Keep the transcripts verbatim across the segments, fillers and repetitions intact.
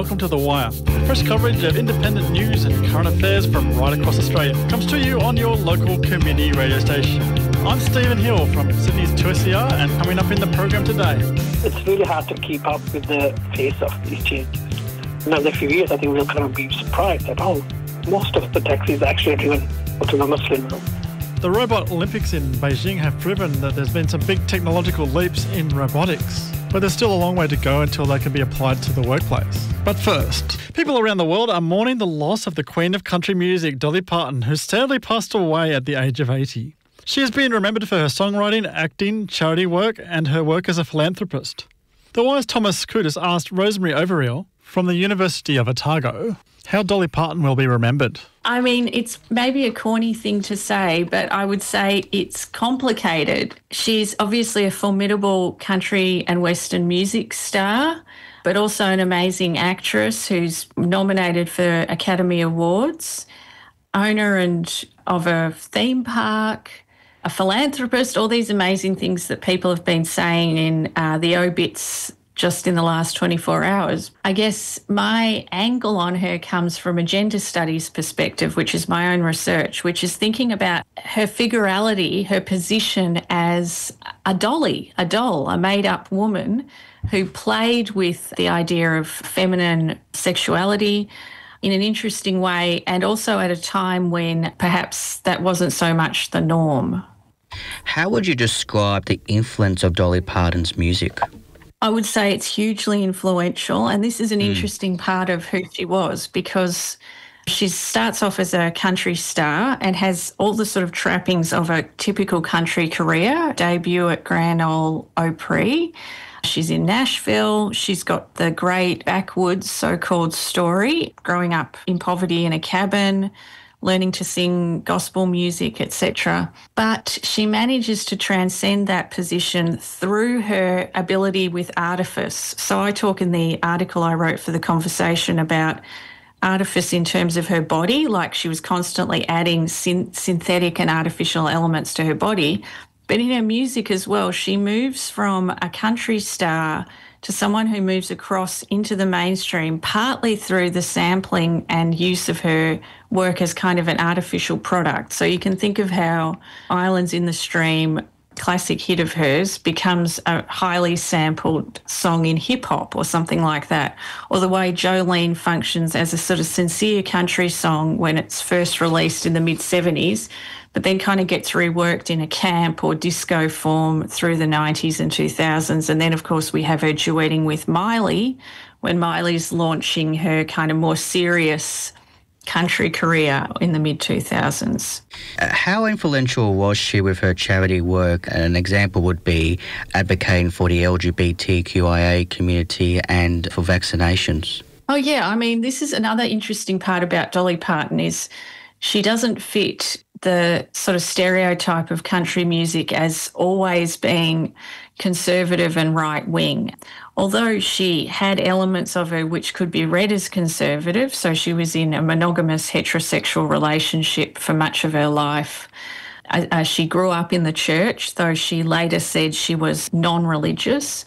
Welcome to The Wire. Fresh coverage of independent news and current affairs from right across Australia comes to you on your local community radio station. I'm Stephen Hill from Sydney's two S E R, and coming up in the program today. It's really hard to keep up with the pace of these changes. In another few years, I think we'll kind of be surprised that, oh, most of the taxis are actually driven autonomously now. The Robot Olympics in Beijing have proven that there's been some big technological leaps in robotics, but there's still a long way to go until they can be applied to the workplace. But first, people around the world are mourning the loss of the Queen of Country Music, Dolly Parton, who sadly passed away at the age of eighty. She has been remembered for her songwriting, acting, charity work, and her work as a philanthropist. The Wire's Thomas Kudis asked Rosemary Overeel from the University of Otago how Dolly Parton will be remembered. I mean, it's maybe a corny thing to say, but I would say it's complicated. She's obviously a formidable country and Western music star, but also an amazing actress who's nominated for Academy Awards, owner and of a theme park, a philanthropist, all these amazing things that people have been saying in uh, the obits just in the last twenty-four hours. I guess my angle on her comes from a gender studies perspective, which is my own research, which is thinking about her figurality, her position as a dolly, a doll, a made-up woman who played with the idea of feminine sexuality in an interesting way, and also at a time when perhaps that wasn't so much the norm. How would you describe the influence of Dolly Parton's music? I would say it's hugely influential, and this is an mm. interesting part of who she was, because she starts off as a country star and has all the sort of trappings of a typical country career, debut at Grand Ole Opry. She's in Nashville. She's got the great backwoods so-called story, growing up in poverty in a cabin, learning to sing gospel music, et cetera. But she manages to transcend that position through her ability with artifice. So I talk in the article I wrote for The Conversation about artifice in terms of her body, like she was constantly adding syn- synthetic and artificial elements to her body. But in her music as well, she moves from a country star to someone who moves across into the mainstream, partly through the sampling and use of her work as kind of an artificial product. So you can think of how Islands in the Stream, classic hit of hers, becomes a highly sampled song in hip-hop or something like that, or the way Jolene functions as a sort of sincere country song when it's first released in the mid-seventies, but then kind of gets reworked in a camp or disco form through the nineties and two thousands. And then, of course, we have her duetting with Miley when Miley's launching her kind of more serious country career in the mid two thousands. Uh, how influential was she with her charity work? An example would be advocating for the L G B T Q I A community and for vaccinations. Oh, yeah. I mean, this is another interesting part about Dolly Parton is she doesn't fit the sort of stereotype of country music as always being conservative and right-wing. Although she had elements of her which could be read as conservative, so she was in a monogamous heterosexual relationship for much of her life. Uh, she grew up in the church, though she later said she was non-religious.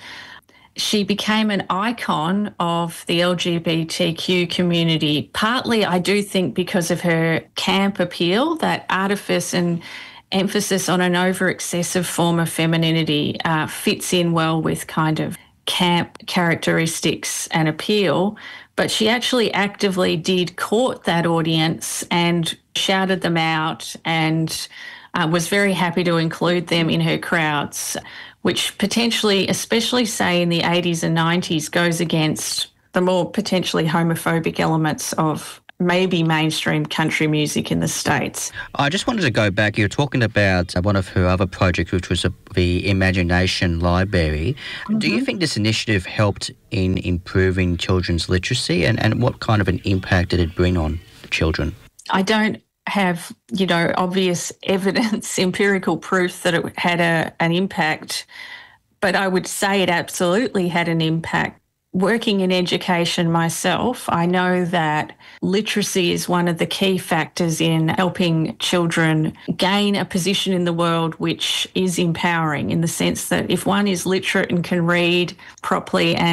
She became an icon of the L G B T Q community, partly, I do think, because of her camp appeal, that artifice and emphasis on an over-excessive form of femininity uh, fits in well with kind of camp characteristics and appeal. But she actually actively did court that audience and shouted them out and uh, was very happy to include them in her crowds, which potentially, especially say in the eighties and nineties, goes against the more potentially homophobic elements of maybe mainstream country music in the States. I just wanted to go back. You were talking about one of her other projects, which was the Imagination Library. Mm-hmm. Do you think this initiative helped in improving children's literacy, and, and what kind of an impact did it bring on children? I don't have, you know, obvious evidence, empirical proof that it had a, an impact, but I would say it absolutely had an impact. Working in education myself, I know that literacy is one of the key factors in helping children gain a position in the world which is empowering, in the sense that if one is literate and can read properly and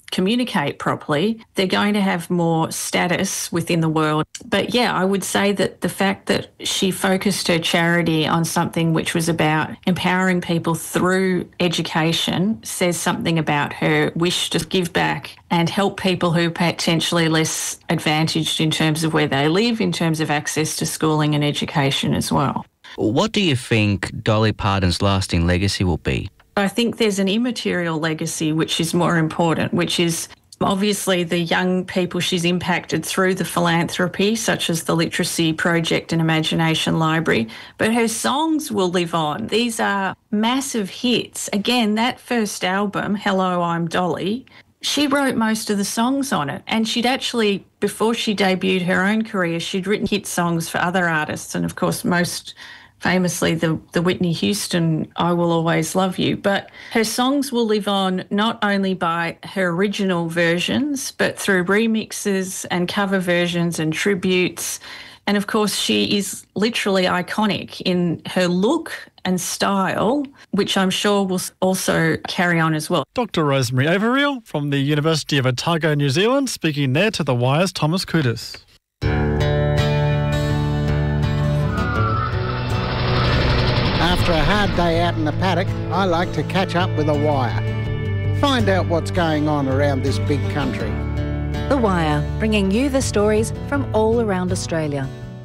communicate properly, they're going to have more status within the world. But yeah, I would say that the fact that she focused her charity on something which was about empowering people through education says something about her wish to give back and help people who are potentially less advantaged in terms of where they live, in terms of access to schooling and education as well. What do you think Dolly Parton's lasting legacy will be? I think there's an immaterial legacy which is more important, which is obviously the young people she's impacted through the philanthropy, such as the Literacy Project and Imagination Library, but her songs will live on. These are massive hits. Again, that first album, Hello, I'm Dolly, she wrote most of the songs on it, and she'd actually, before she debuted her own career, she'd written hit songs for other artists, and of course most famously the, the Whitney Houston I Will Always Love You. But her songs will live on not only by her original versions, but through remixes and cover versions and tributes. And of course, she is literally iconic in her look and style, which I'm sure will also carry on as well. Doctor Rosemary Averill from the University of Otago, New Zealand, speaking there to The Wire's Thomas Kudis. After a hard day out in the paddock, I like to catch up with The Wire. Find out what's going on around this big country. The Wire, bringing you the stories from all around Australia.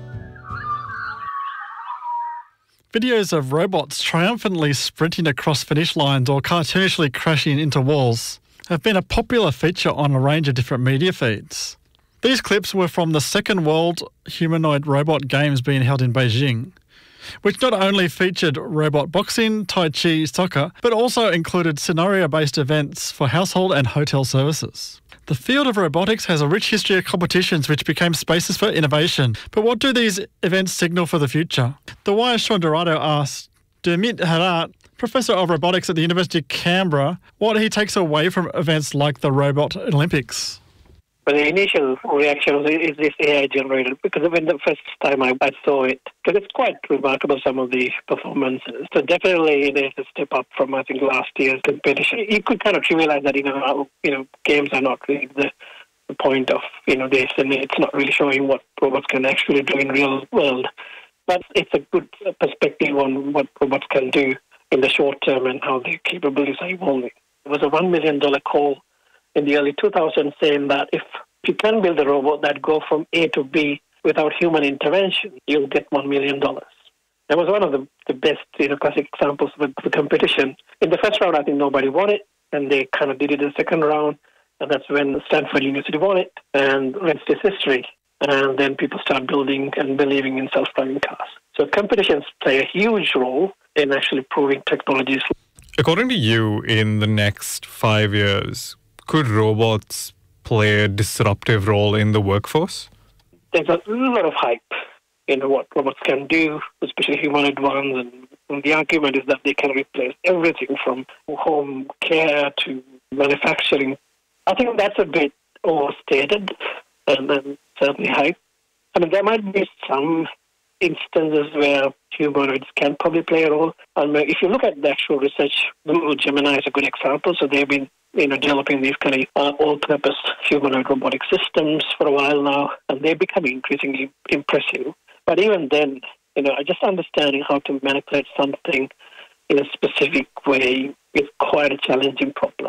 Videos of robots triumphantly sprinting across finish lines or cartoonishly crashing into walls have been a popular feature on a range of different media feeds. These clips were from the Second World Humanoid Robot Games being held in Beijing, which not only featured robot boxing, tai chi, soccer, but also included scenario-based events for household and hotel services. The field of robotics has a rich history of competitions which became spaces for innovation. But what do these events signal for the future? The Wire's Sean Dorado asked Dermot Harat, Professor of Robotics at the University of Canberra, what he takes away from events like the Robot Olympics. But the initial reaction was, is this A I generated? Because when the first time I, I saw it, because it's quite remarkable, some of the performances. So definitely there's a step up from, I think, last year's competition. You could kind of realize that, you know, you know, games are not really the, the point of, you know, this, and it's not really showing what robots can actually do in real world. But it's a good perspective on what robots can do in the short term and how their capabilities are evolving. There was a one million dollars call in the early two thousands saying that if you can build a robot that go from A to B without human intervention, you'll get one million dollars. That was one of the, the best, you know, classic examples of the competition. In the first round, I think nobody won it, and they kind of did it in the second round, and that's when Stanford University won it, and rest is history. And then people start building and believing in self-driving cars. So competitions play a huge role in actually proving technologies. According to you, in the next five years, could robots play a disruptive role in the workforce? There's a lot of hype in what robots can do, especially humanoid ones, and, and the argument is that they can replace everything from home care to manufacturing. I think that's a bit overstated and, and certainly hype. I mean, there might be some instances where humanoids can probably play a role. And if you look at the actual research, Google Gemini is a good example. So they've been you know, developing these kind of uh, all-purpose humanoid robotic systems for a while now, and they're becoming increasingly impressive. But even then, you know, just understanding how to manipulate something in a specific way is quite a challenging problem.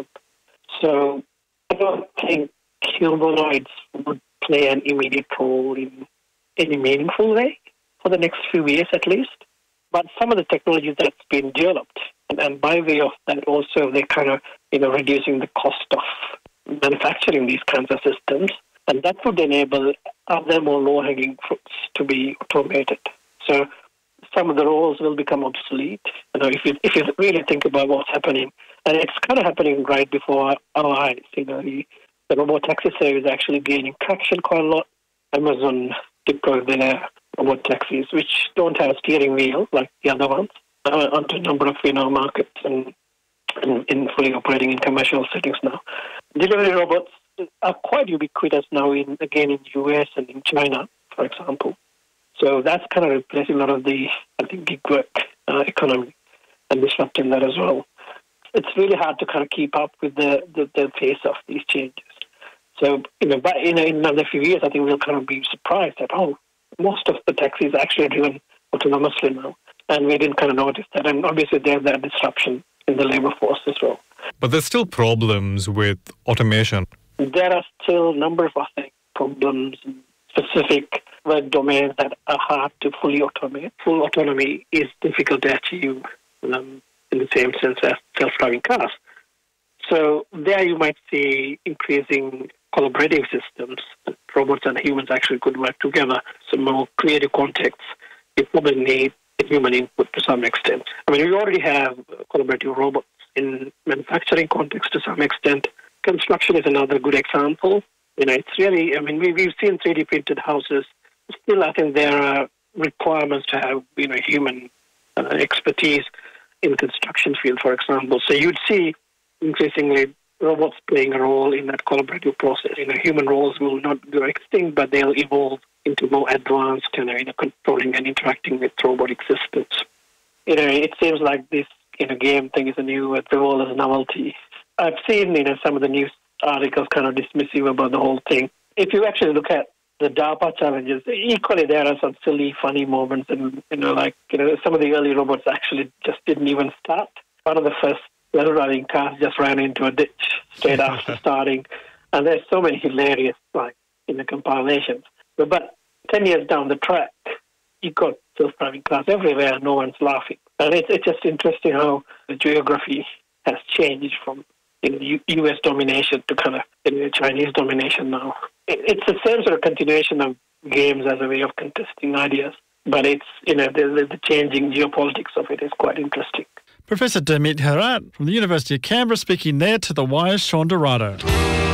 So I don't think humanoids would play an immediate role in any meaningful way for the next few years at least. But some of the technologies that's been developed, and, and by way of that also, they're kind of, you know, reducing the cost of manufacturing these kinds of systems. And that would enable other more low-hanging fruits to be automated. So some of the roles will become obsolete. You know, if you, if you really think about what's happening, and it's kind of happening right before our eyes. You know, the, the robot taxi service is actually gaining traction quite a lot. Amazon deployed their robot taxis, which don't have a steering wheel like the other ones, uh, onto a number of, you know, markets and, and, and fully operating in commercial settings now. Delivery robots are quite ubiquitous now, in again in the U S and in China, for example. So that's kind of replacing a lot of the, I think, gig work uh, economy and disrupting that as well. it's really hard to kind of keep up with the, the, the pace of these changes. So, you know, but in, in another few years, I think we'll kind of be surprised that, oh, most of the taxis are actually driven autonomously now. And we didn't kind of notice that. And obviously there's that disruption in the labour force as well. But there's still problems with automation. There are still a number of, I think, problems in specific work domains that are hard to fully automate. Full autonomy is difficult to achieve um, in the same sense as self-driving cars. So there you might see increasing collaborative systems. Robots and humans actually could work together. Some more creative contexts, you probably need human input to some extent. I mean, we already have collaborative robots in manufacturing context to some extent. Construction is another good example. You know, it's really, I mean, we, we've seen three D printed houses. Still, I think there are requirements to have, you know, human uh, expertise in construction field, for example. So you'd see increasingly robots playing a role in that collaborative process. You know, human roles will not go extinct, but they'll evolve into more advanced kind of, you know, controlling and interacting with robotic systems. You know, it seems like this, you know, game thing is a new, it's a role as a novelty. I've seen, you know, some of the news articles kind of dismissive about the whole thing. If you actually look at the DARPA challenges, equally there are some silly, funny moments, and, you know, like, you know, some of the early robots actually just didn't even start. One of the first self-driving cars just ran into a ditch straight after starting, and there's so many hilarious, like, in the compilations. But, but ten years down the track, you got self-driving cars everywhere, no one's laughing. And it's, it's just interesting how the geography has changed from, you know, U- U.S. domination to kind of, you know, Chinese domination now. It, it's the same sort of continuation of games as a way of contesting ideas, but it's, you know, the, the changing geopolitics of it is quite interesting. Professor Demit Herat from the University of Canberra speaking there to The Wire's Sean Dorado.